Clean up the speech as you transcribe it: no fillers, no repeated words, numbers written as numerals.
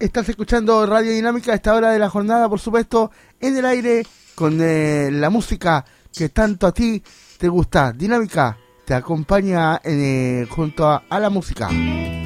Estás escuchando Radio Dinámica a esta hora de la jornada, por supuesto, en el aire con la música que tanto a ti te gusta. Dinámica te acompaña junto a la música.